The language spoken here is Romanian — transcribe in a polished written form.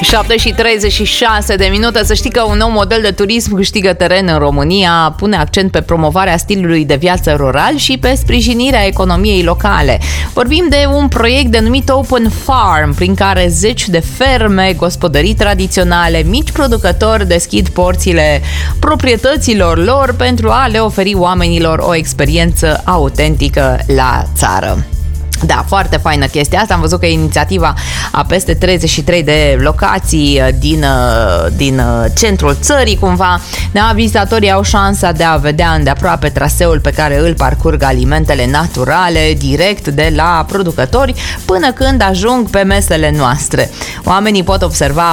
7:36. Să știi că un nou model de turism câștigă teren în România, pune accent pe promovarea stilului de viață rural și pe sprijinirea economiei locale. Vorbim de un proiect denumit Open Farm, prin care zeci de ferme, gospodării tradiționale, mici producători deschid porțile proprietăților lor pentru a le oferi oamenilor o experiență autentică la țară. Da, foarte faină chestia asta. Am văzut că inițiativa a peste 33 de locații din centrul țării, cumva. Da, vizitatorii au șansa de a vedea îndeaproape traseul pe care îl parcurg alimentele naturale, direct de la producători, până când ajung pe mesele noastre. Oamenii pot observa